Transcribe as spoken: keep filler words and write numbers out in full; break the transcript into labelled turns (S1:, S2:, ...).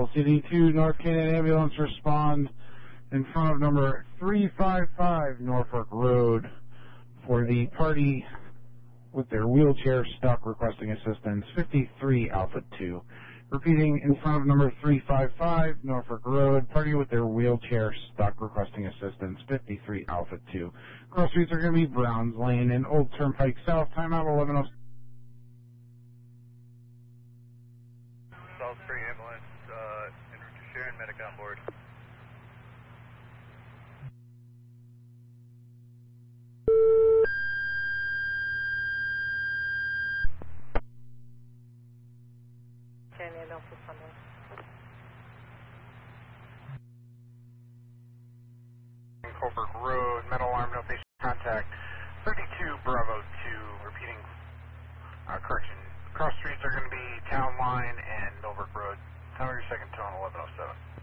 S1: C D two, North Canaan Ambulance, respond in front of number three five five Norfolk Road for the party with their wheelchair stuck requesting assistance, fifty-three Alpha two. Repeating, in front of number three five five Norfolk Road, party with their wheelchair stuck requesting assistance, fifty-three Alpha two. Cross streets are going to be Browns Lane and Old Turnpike South, timeout eleven oh.
S2: Salisbury ambulance, uh, en route to Sharon, medic on board.
S3: Canyon Alpha Sunday.
S4: Colbert Road, metal arm, no patient contact. thirty-two Bravo two, repeating, uh, correction. Cross streets are going to be Town Line and Millbrook Road. Tell me your second tone, eleven oh seven.